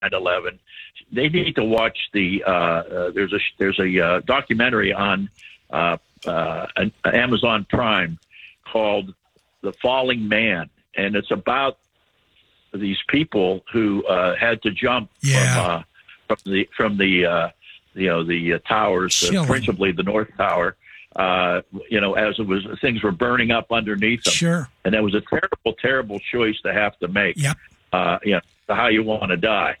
9/11. They need to watch the. There's a documentary on Amazon Prime called "The Falling Man," and it's about these people who had to jump from the towers, principally the North Tower. As it was, things were burning up underneath them. Sure. And that was a terrible, terrible choice to have to make. Yep. How you want to die.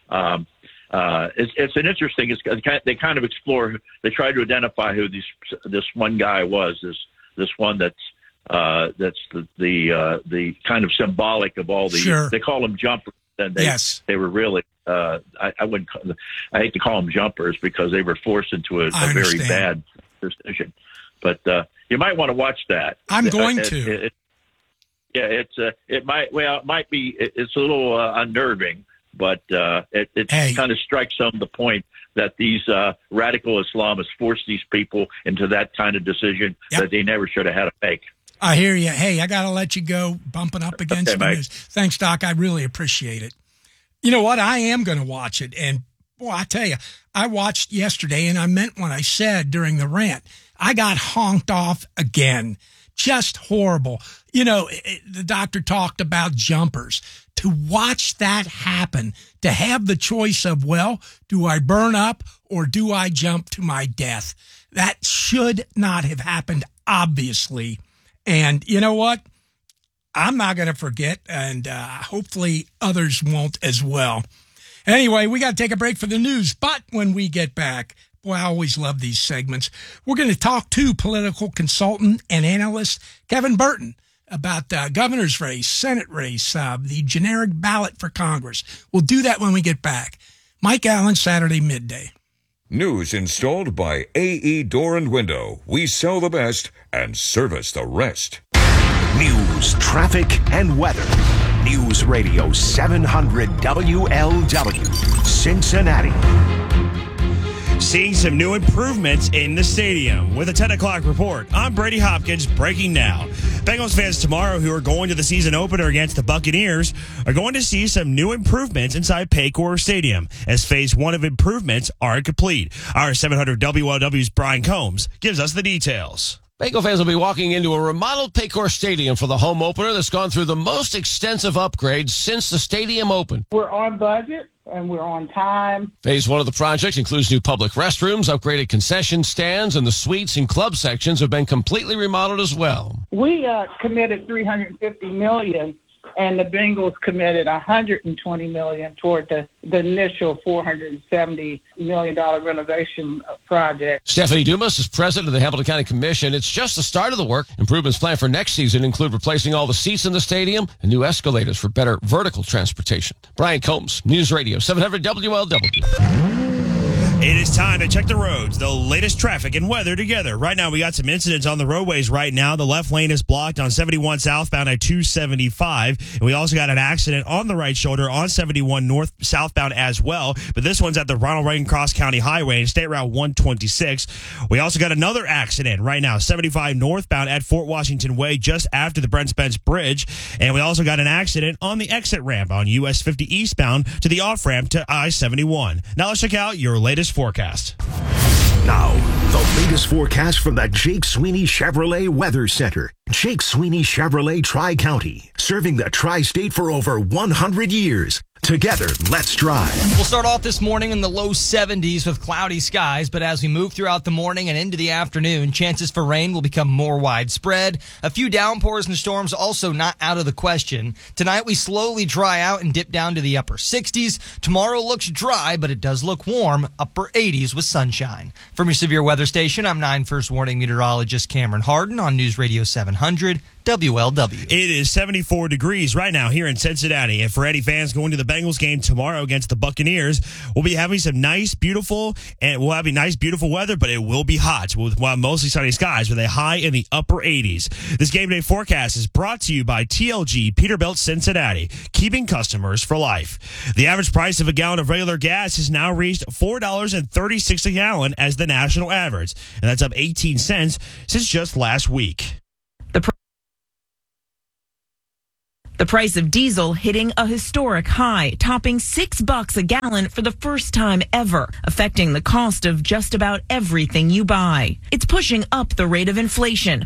It's an interesting. They kind of explore. They try to identify who this one guy was. This one that's the kind of symbolic of all the. Sure. They call them jumpers. And they were really. I wouldn't. I hate to call them jumpers because they were forced into a very bad decision. But you might want to watch that. I'm going to. It might be. It's a little unnerving, but it kind of strikes home the point that these radical Islamists forced these people into that kind of decision that they never should have had to make. I hear you. Hey, I got to let you go. Bumping up against the news. Thanks, Doc. I really appreciate it. You know what? I am going to watch it. And, boy, I tell you, I watched yesterday, and I meant what I said during the rant. I got honked off again. Just horrible. The doctor talked about jumpers. To watch that happen, to have the choice of, well, do I burn up or do I jump to my death? That should not have happened, obviously. And you know what? I'm not going to forget, and hopefully others won't as well. Anyway, we got to take a break for the news, but when we get back, boy, I always love these segments. We're going to talk to political consultant and analyst Kevin Burton about governor's race, Senate race, the generic ballot for Congress. We'll do that when we get back. Mike Allen, Saturday midday. News installed by AE Door and Window. We sell the best and service the rest. News, traffic, and weather. News Radio 700 WLW, Cincinnati. Seeing some new improvements in the stadium. With a 10 o'clock report, I'm Brady Hopkins, breaking now. Bengals fans tomorrow who are going to the season opener against the Buccaneers are going to see some new improvements inside Paycor Stadium as phase one of improvements are complete. Our 700 WLW's Brian Combs gives us the details. Bengal fans will be walking into a remodeled Paycor Stadium for the home opener that's gone through the most extensive upgrades since the stadium opened. We're on budget and we're on time. Phase one of the project includes new public restrooms, upgraded concession stands, and the suites and club sections have been completely remodeled as well. We committed $350 million, and the Bengals committed $120 million toward the initial $470 million renovation project. Stephanie Dumas is president of the Hamilton County Commission. It's just the start of the work. Improvements planned for next season include replacing all the seats in the stadium and new escalators for better vertical transportation. Brian Combs, News Radio 700 WLW. It is time to check the roads, the latest traffic and weather together. Right now, we got some incidents on the roadways right now. The left lane is blocked on 71 southbound at 275. And we also got an accident on the right shoulder on 71 north southbound as well. But this one's at the Ronald Reagan Cross County Highway and State Route 126. We also got another accident right now, 75 northbound at Fort Washington Way just after the Brent Spence Bridge. And we also got an accident on the exit ramp on US 50 eastbound to the off-ramp to I-71. Now let's check out your latest forecast. Now, the latest forecast from the Jake Sweeney Chevrolet Weather Center. Jake Sweeney Chevrolet Tri-County, serving the Tri-State for over 100 years. Together, let's drive. We'll start off this morning in the low 70s with cloudy skies, but as we move throughout the morning and into the afternoon, chances for rain will become more widespread. A few downpours and storms also not out of the question. Tonight, we slowly dry out and dip down to the upper 60s. Tomorrow looks dry, but it does look warm, upper 80s with sunshine. From your severe weather station, I'm 9 First Warning meteorologist Cameron Harden on News Radio 700. WLW. It is 74 degrees right now here in Cincinnati. And for any fans going to the Bengals game tomorrow against the Buccaneers, we'll be having some nice, beautiful weather, but it will be hot with mostly sunny skies with a high in the upper 80s. This game day forecast is brought to you by TLG Peterbilt Cincinnati, keeping customers for life. The average price of a gallon of regular gas has now reached $4.36 a gallon as the national average, and that's up 18 cents since just last week. The price of diesel hitting a historic high, topping $6 a gallon for the first time ever, affecting the cost of just about everything you buy. It's pushing up the rate of inflation,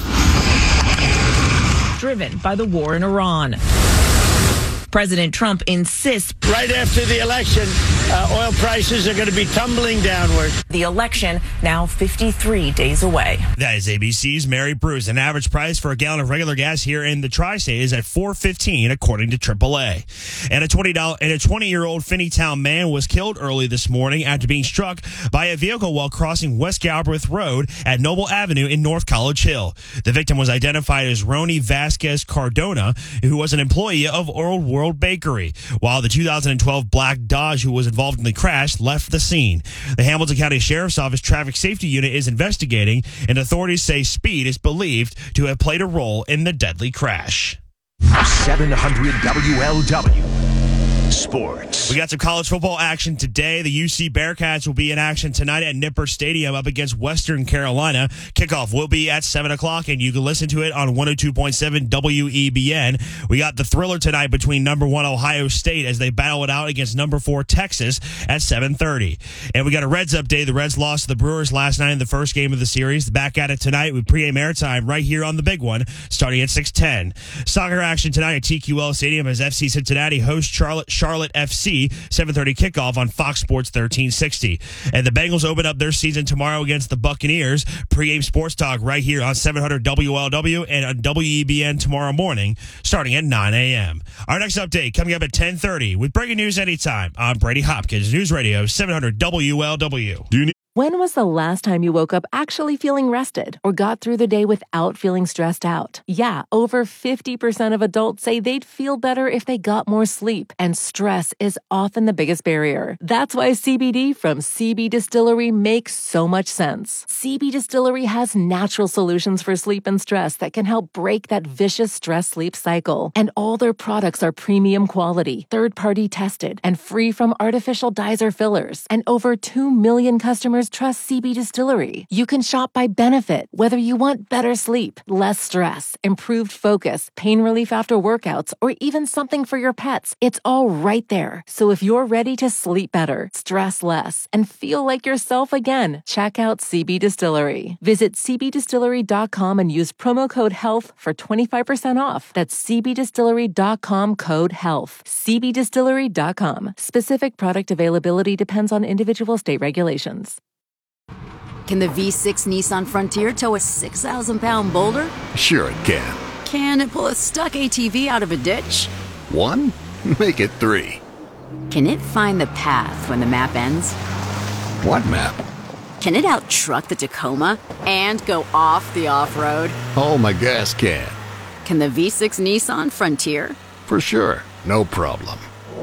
driven by the war in Iran. President Trump insists right after the election, oil prices are going to be tumbling downward. The election now 53 days away. That is ABC's Mary Bruce. An average price for a gallon of regular gas here in the tri-state is at $4.15, according to AAA. And a 20-year-old Finneytown man was killed early this morning after being struck by a vehicle while crossing West Galbraith Road at Noble Avenue in North College Hill. The victim was identified as Roni Vasquez Cardona, who was an employee of Old World Bakery, while the 2012 black Dodge who was involved in the crash left the scene. The Hamilton County Sheriff's Office Traffic Safety Unit is investigating, and authorities say speed is believed to have played a role in the deadly crash. 700 WLW Sports. We got some college football action today. The UC Bearcats will be in action tonight at Nippert Stadium up against Western Carolina. Kickoff will be at 7 o'clock, and you can listen to it on 102.7 WEBN. We got the thriller tonight between number 1 Ohio State as they battle it out against number 4 Texas at 7:30. And we got a Reds update. The Reds lost to the Brewers last night in the first game of the series. Back at it tonight with pregame airtime right here on the big one, starting at 6:10. Soccer action tonight at TQL Stadium as FC Cincinnati hosts Charlotte FC, 7:30 kickoff on Fox Sports 1360. And the Bengals open up their season tomorrow against the Buccaneers. Pre-game sports talk right here on 700 WLW and on WEBN tomorrow morning, starting at 9 a.m. Our next update coming up at 10:30 with breaking news anytime. I'm Brady Hopkins, News Radio 700 WLW. When was the last time you woke up actually feeling rested or got through the day without feeling stressed out? Yeah, over 50% of adults say they'd feel better if they got more sleep, and stress is often the biggest barrier. That's why CBD from CB Distillery makes so much sense. CB Distillery has natural solutions for sleep and stress that can help break that vicious stress-sleep cycle. And all their products are premium quality, third-party tested, and free from artificial dyes or fillers. And over 2 million customers trust CB Distillery. You can shop by benefit, whether you want better sleep, less stress, improved focus, pain relief after workouts, or even something for your pets. It's all right there. So if you're ready to sleep better, stress less, and feel like yourself again, check out CB Distillery. Visit cbdistillery.com and use promo code HEALTH for 25% off. That's cbdistillery.com code HEALTH. cbdistillery.com. Specific product availability depends on individual state regulations. Can the V6 Nissan Frontier tow a 6,000-pound boulder? Sure it can. Can it pull a stuck ATV out of a ditch? 1? Make it 3. Can it find the path when the map ends? What map? Can it out-truck the Tacoma and go off the off-road? Oh, my gas can. Can the V6 Nissan Frontier? For sure. No problem.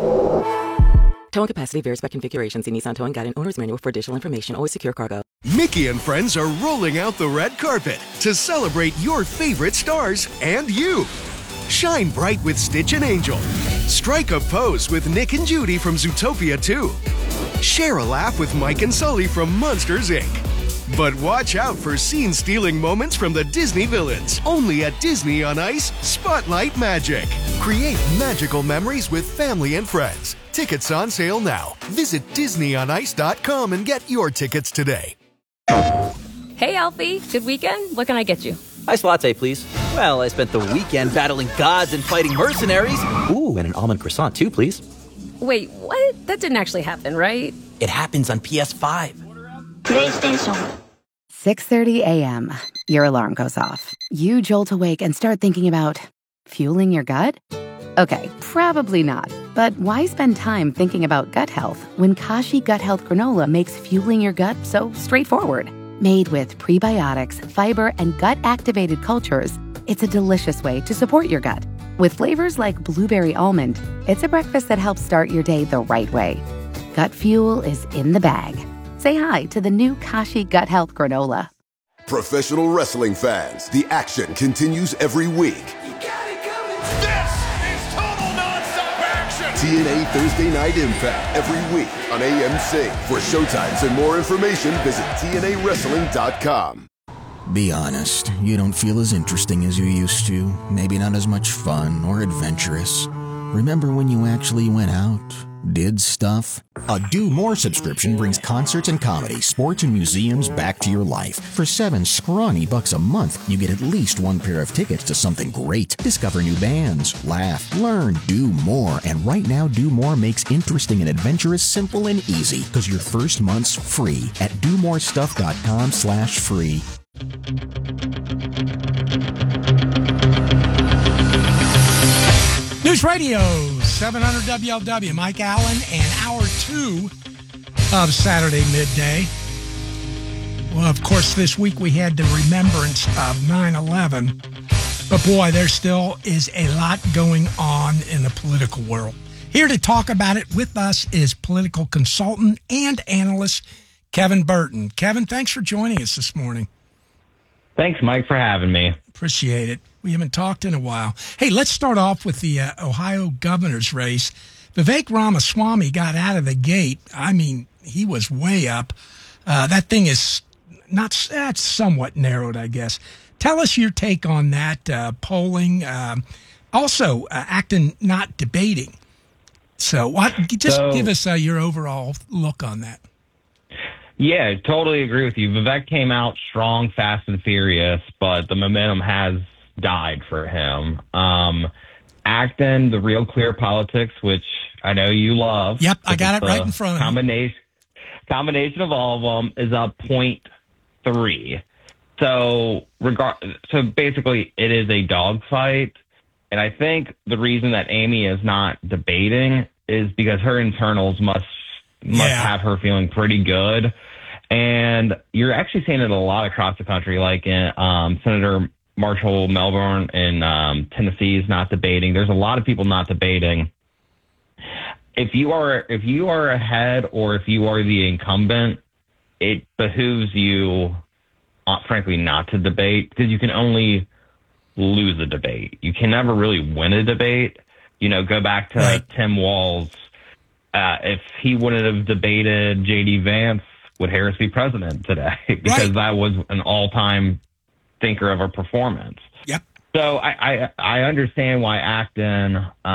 Towing capacity varies by configuration. See Nissan Towing Guide and Owner's Manual for additional information. Always secure cargo. Mickey and friends are rolling out the red carpet to celebrate your favorite stars and you. Shine bright with Stitch and Angel. Strike a pose with Nick and Judy from Zootopia 2. Share a laugh with Mike and Sully from Monsters, Inc. But watch out for scene-stealing moments from the Disney villains. Only at Disney on Ice, Spotlight Magic. Create magical memories with family and friends. Tickets on sale now. Visit DisneyOnIce.com and get your tickets today. Hey, Alfie. Good weekend? What can I get you? Iced latte, please. Well, I spent the weekend battling gods and fighting mercenaries. Ooh, and an almond croissant, too, please. Wait, what? That didn't actually happen, right? It happens on PS5. PlayStation. 6:30 a.m. Your alarm goes off. You jolt awake and start thinking about fueling your gut? Okay, probably not. But why spend time thinking about gut health when Kashi Gut Health Granola makes fueling your gut so straightforward? Made with prebiotics, fiber, and gut-activated cultures, it's a delicious way to support your gut. With flavors like blueberry almond, it's a breakfast that helps start your day the right way. Gut fuel is in the bag. Say hi to the new Kashi Gut Health Granola. Professional wrestling fans, the action continues every week. TNA Thursday Night Impact every week on AMC. For showtimes and more information, visit TNAWrestling.com. Be honest, you don't feel as interesting as you used to, maybe not as much fun or adventurous. Remember when you actually went out, did stuff? A Do More subscription brings concerts and comedy, sports and museums back to your life. For $7 scrawny a month, you get at least one pair of tickets to something great. Discover new bands, laugh, learn, do more. And right now, Do More makes interesting and adventurous simple and easy, because your first month's free at domorestuff.com/free. News Radio 700 WLW, Mike Allen, and hour 2 of Saturday Midday. Well, of course, this week we had the remembrance of 9/11, but boy, there still is a lot going on in the political world. Here to talk about it with us is political consultant and analyst Kevin Burton. Kevin, thanks for joining us this morning. Thanks, Mike, for having me. Appreciate it. We haven't talked in a while. Hey, let's start off with the Ohio governor's race. Vivek Ramaswamy got out of the gate. I mean, he was way up. That thing is that's somewhat narrowed, I guess. Tell us your take on that polling. Also, Acton not debating. So give us your overall look on that. Yeah, totally agree with you. Vivek came out strong, fast, and furious, but the momentum has died for him. Acton, the Real Clear Politics, which I know you love. Yep, I got it right in front of me. Combination of all of them is up 0.3. So basically, it is a dogfight. And I think the reason that Amy is not debating is because her internals must have her feeling pretty good. And you're actually seeing it a lot across the country, like in Senator Marshall Melbourne in Tennessee is not debating. There's a lot of people not debating. If you are ahead or if you are the incumbent, it behooves you, frankly, not to debate, because you can only lose a debate. You can never really win a debate. Go back to Tim Walz. If he wouldn't have debated J.D. Vance, would Harris be president today? Because that was an all-time thinker of a performance. Yep. So I understand why Acton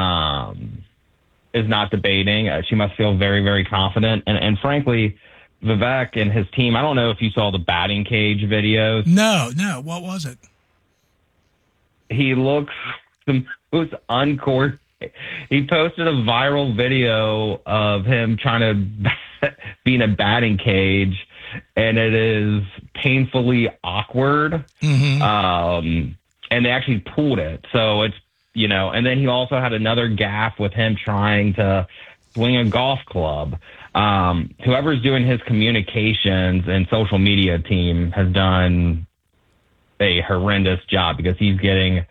is not debating. She must feel very, very confident. And frankly, Vivek and his team, I don't know if you saw the batting cage videos. No. What was it? He looks the most uncoordinated. He posted a viral video of him trying to be in a batting cage, and it is painfully awkward. Mm-hmm. And they actually pulled it. So it's, and then he also had another gaffe with him trying to swing a golf club. Whoever's doing his communications and social media team has done a horrendous job, because he's getting,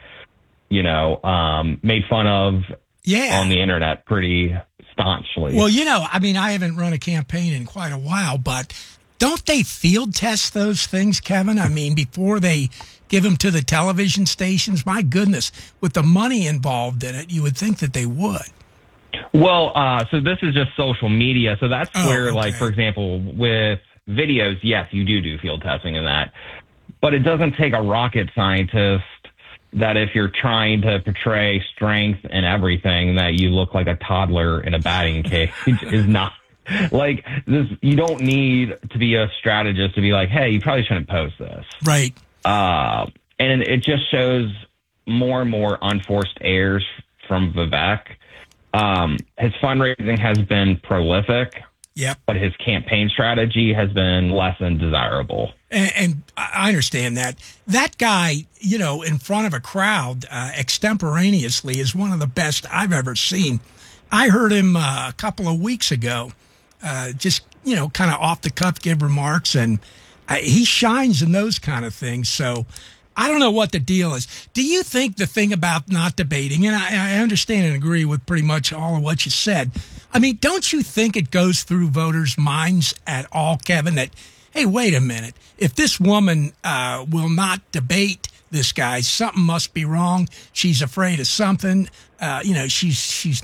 made fun of on the internet pretty staunchly. Well, I haven't run a campaign in quite a while, but don't they field test those things, Kevin? I mean, before they give them to the television stations? My goodness, with the money involved in it, you would think that they would. Well, so this is just social media. So that's where, like, for example, with videos, yes, you do field testing in that. But it doesn't take a rocket scientist that if you're trying to portray strength and everything, that you look like a toddler in a batting cage is not. Like, this, you don't need to be a strategist to be like, hey, you probably shouldn't post this. Right. And it just shows more and more unforced errors from Vivek. His fundraising has been prolific. Yep. But his campaign strategy has been less than desirable. And I understand that. That guy, in front of a crowd, extemporaneously, is one of the best I've ever seen. I heard him a couple of weeks ago, just, kind of off the cuff give remarks, and he shines in those kind of things. So I don't know what the deal is. Do you think the thing about not debating, and I understand and agree with pretty much all of what you said, I mean, don't you think it goes through voters' minds at all, Kevin, that, hey, wait a minute, if this woman will not debate this guy, something must be wrong. She's afraid of something. She's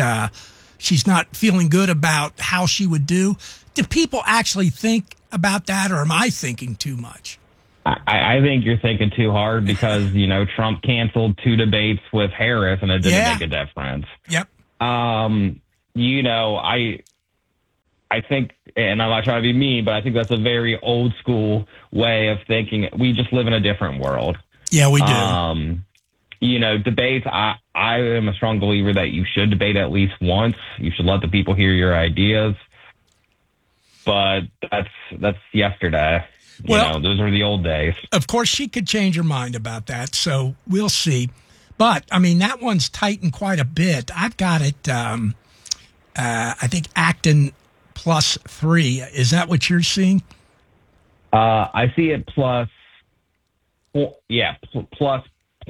not feeling good about how she would do. Do people actually think about that, or am I thinking too much? I think you're thinking too hard because, Trump canceled 2 debates with Harris and it didn't make a difference. Yep. I think, and I'm not trying to be mean, but I think that's a very old school way of thinking. We just live in a different world. Yeah, we do. Debates, I am a strong believer that you should debate at least once. You should let the people hear your ideas. But that's yesterday. Those were the old days. Of course, she could change her mind about that, so we'll see. But, that one's tightened quite a bit. I've got it, I think, Acton +3. Is that what you're seeing? I see it plus 0.03.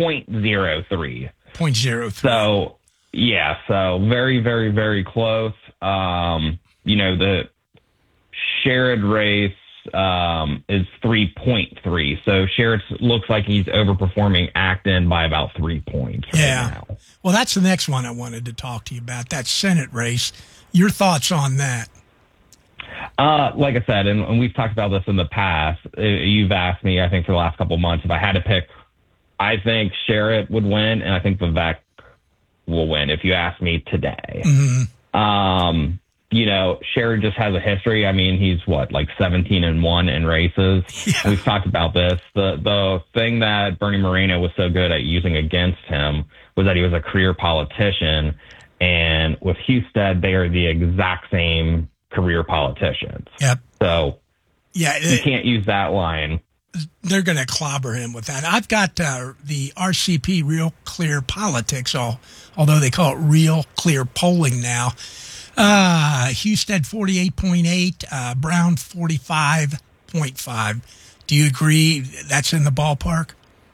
0.03. So, so very, very, very close. The Sherrod race is 3.3. So Sherrod looks like he's overperforming Acton by about 3 points. Now. Well, that's the next one I wanted to talk to you about, that Senate race. Your thoughts on that? Like I said, and we've talked about this in the past, you've asked me, I think, for the last couple of months, if I had to pick, I think Sherrod would win, and I think Vivek will win, if you ask me today. Mm-hmm. Sherrod just has a history. He's 17-1 in races. Yeah. We've talked about this. The thing that Bernie Moreno was so good at using against him was that he was a career politician, and with Husted, they are the exact same career politicians. Yep. So, you can't use that line. They're going to clobber him with that. I've got the RCP, Real Clear Politics, although they call it Real Clear Polling now. Husted 48.8, Brown 45.5. Do you agree that's in the ballpark?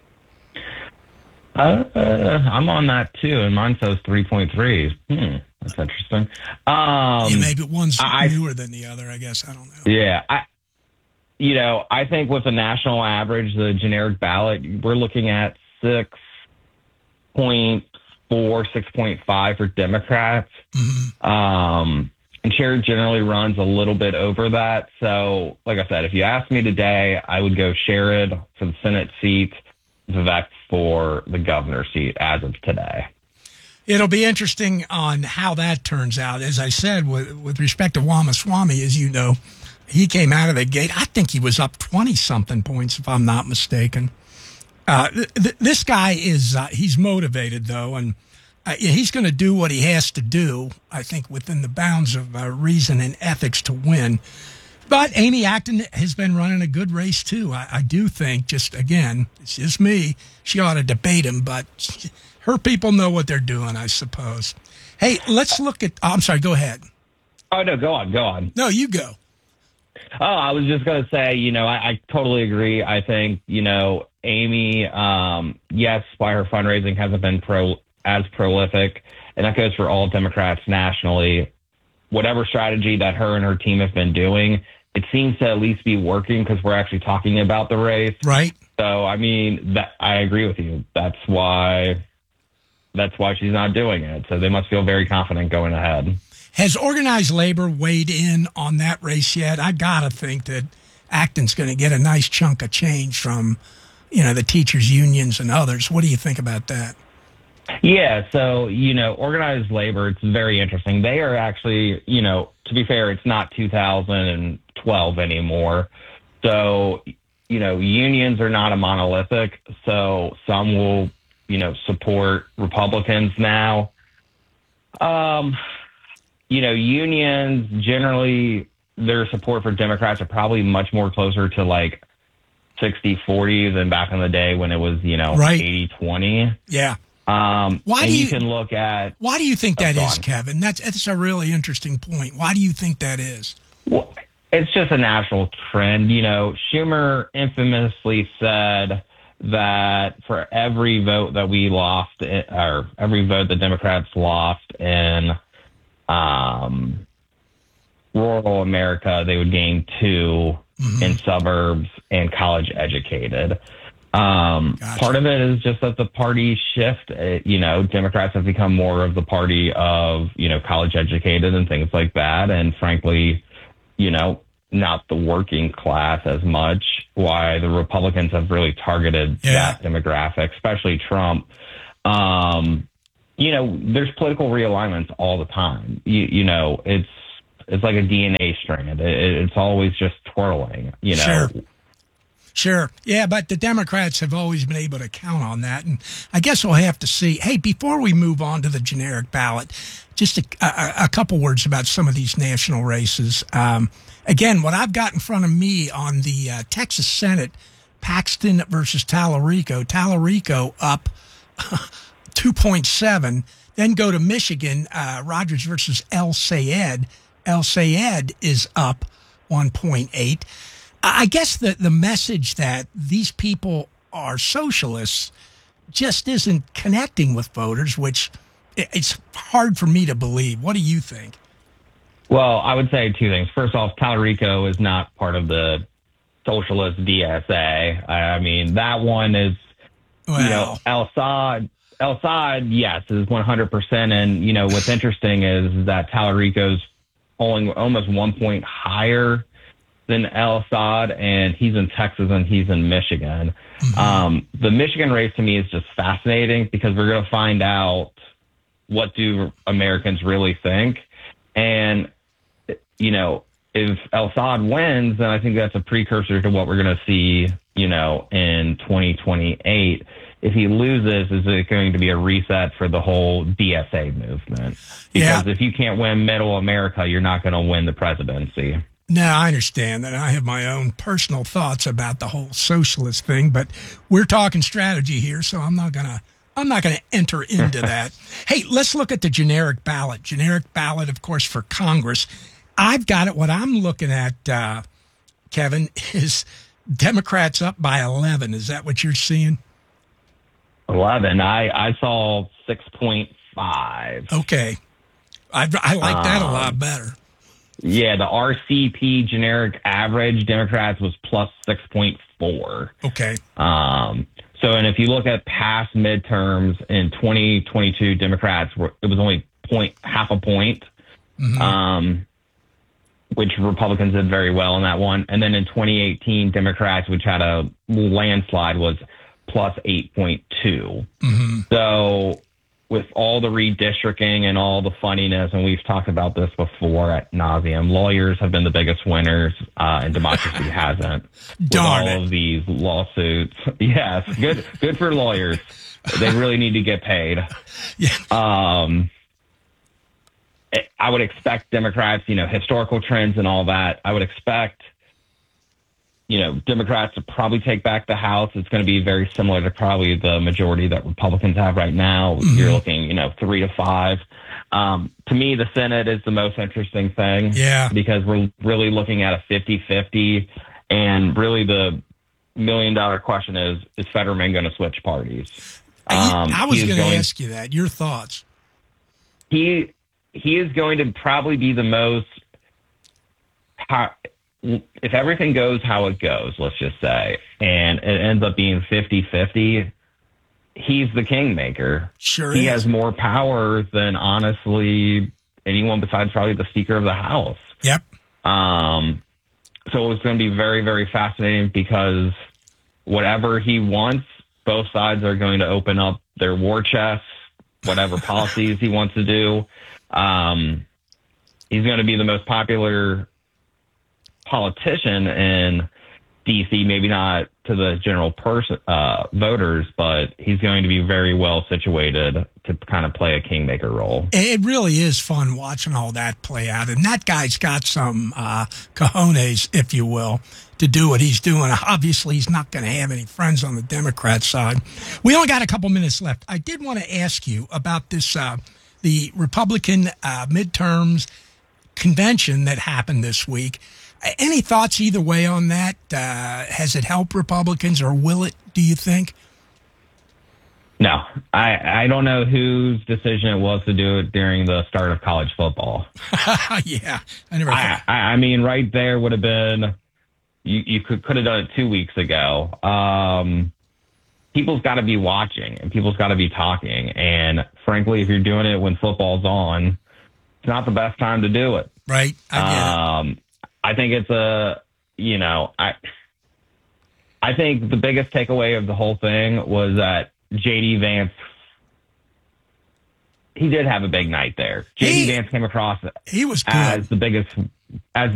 I'm on that too, and mine says 3.3. That's interesting. Maybe one's newer than the other, I guess. I don't know. Yeah. I think with the national average, the generic ballot, we're looking at 6.4, 6.5 for Democrats. Mm-hmm. And Sherrod generally runs a little bit over that. So, like I said, if you ask me today, I would go Sherrod for the Senate seat, Vivek for the governor seat as of today. It'll be interesting on how that turns out. As I said, with respect to Ramaswamy, as you know, he came out of the gate. I think he was up 20-something points, if I'm not mistaken. This guy he's motivated, though, and he's going to do what he has to do, I think, within the bounds of reason and ethics to win. But Amy Acton has been running a good race, too. I do think, just again, it's just me, she ought to debate him, but her people know what they're doing, I suppose. Hey, let's look at... I'm sorry, go ahead. Oh, no, go on. No, you go. Oh, I was just going to say, I totally agree. I think, Amy, yes, by her fundraising hasn't been as prolific, and that goes for all Democrats nationally. Whatever strategy that her and her team have been doing, it seems to at least be working because we're actually talking about the race. Right. So, I agree with you. That's why she's not doing it. So they must feel very confident going ahead. Has organized labor weighed in on that race yet? I got to think that Acton's going to get a nice chunk of change from, the teachers' unions and others. What do you think about that? Yeah, so, organized labor, it's very interesting. They are actually, to be fair, it's not 2012 anymore. So, unions are not a monolithic. So some will, support Republicans now. Unions, generally, their support for Democrats are probably much more closer to 60-40 than back in the day when it was, right. 80-20. Yeah. Why do you think that is, Kevin? That's a really interesting point. Why do you think that is? Well, it's just a natural trend. Schumer infamously said that for every vote that we lost, or every vote the Democrats lost in rural America, they would gain 2 in suburbs and college educated. Gotcha. Part of it is just that the party shift, Democrats have become more of the party of, college educated and things like that. And frankly, not the working class as much, why the Republicans have really targeted that demographic, especially Trump. There's political realignments all the time. It's like a DNA strand. It's always just twirling, Sure. Yeah, but the Democrats have always been able to count on that. And I guess we'll have to see. Hey, before we move on to the generic ballot, just a couple words about some of these national races. Again, what I've got in front of me on the Texas Senate, Paxton versus Tallarico. Tallarico up 2.7. Then go to Michigan, Rogers versus El Sayed. El Sayed is up 1.8. I guess the message that these people are socialists just isn't connecting with voters, which it's hard for me to believe. What do you think? Well, I would say two things. First off, Tallarico is not part of the socialist DSA. I mean, that one is, El Saad, yes, is 100%. And, what's interesting is that Tallarico's polling almost 1 point higher than El Saad, and he's in Texas and he's in Michigan. Mm-hmm. The Michigan race to me is just fascinating because we're going to find out what do Americans really think. And, if El Saad wins, then I think that's a precursor to what we're going to see, in 2028. If he loses, is it going to be a reset for the whole DSA movement? Because if you can't win middle America, you're not going to win the presidency. No, I understand that. I have my own personal thoughts about the whole socialist thing, but we're talking strategy here, so I'm not gonna enter into that. Hey, let's look at the generic ballot. Generic ballot, of course, for Congress. I've got it. What I'm looking at, Kevin, is Democrats up by 11. Is that what you're seeing? 11. I saw 6.5. Okay, I like that a lot better. Yeah, the RCP generic average Democrats was plus 6.4. Okay. And if you look at past midterms in 2022, Democrats it was only half a point, which Republicans did very well in that one. And then in 2018, Democrats, which had a landslide, was plus 8.2. Mm-hmm. So with all the redistricting and all the funniness, and we've talked about this before at nauseum, lawyers have been the biggest winners, and democracy hasn't. Darn with all of these lawsuits. Yes, good for lawyers. They really need to get paid. Yeah. I would expect Democrats, historical trends and all that. I would expect, Democrats to probably take back the House. It's going to be very similar to probably the majority that Republicans have right now. Mm-hmm. You're looking, 3 to 5. To me, the Senate is the most interesting thing. Yeah. Because we're really looking at a 50-50. And really the $1 million question is Fetterman going to switch parties? I was going to ask you that. Your thoughts? He is going to probably be the most... If everything goes how it goes, let's just say, and it ends up being 50-50, he's the kingmaker. Sure he is. has more power than, honestly, anyone besides probably the Speaker of the House. Yep. So it's going to be very, very fascinating because whatever he wants, both sides are going to open up their war chests, whatever policies he wants to do. He's going to be the most popular politician in DC, maybe not to the general voters, but he's going to be very well situated to kind of play a kingmaker role. It really is fun watching all that play out, and that guy's got some cojones, if you will, to do what he's doing. Obviously, he's not going to have any friends on the Democrat side. We only got a couple minutes left. I did want to ask you about this, the Republican midterms convention that happened this week. Any thoughts either way on that? Has it helped Republicans, or will it, do you think? No. I don't know whose decision it was to do it during the start of college football. Yeah. I never thought. I mean, right there would have been, you could have done it 2 weeks ago. People's got to be watching, and people's got to be talking. And frankly, if you're doing it when football's on, it's not the best time to do it. Right. I get it. I think it's I think the biggest takeaway of the whole thing was that JD Vance, he did have a big night there. JD Vance came across he was good. as the biggest